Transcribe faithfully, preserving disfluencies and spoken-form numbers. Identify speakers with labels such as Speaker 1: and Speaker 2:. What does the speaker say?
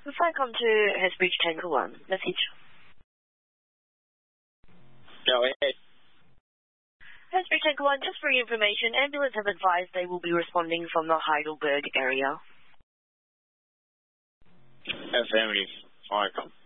Speaker 1: Welcome to Hesbridge Tango one. Message.
Speaker 2: Go ahead.
Speaker 1: Hesbridge Tango one, just for your information, ambulance have advised they will be responding from the Heidelberg area.
Speaker 2: Affirmative. Welcome.